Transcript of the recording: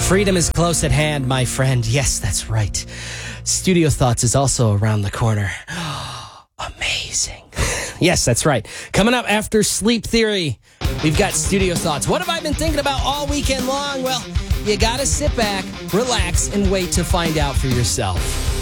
Freedom is close at hand, my friend. Yes, that's right. Studio Thoughts is also around the corner. Amazing. Yes, that's right. Coming up after Sleep Theory, we've got Studio Thoughts. What have I been thinking about all weekend long? Well, you got to sit back, relax, and wait to find out for yourself.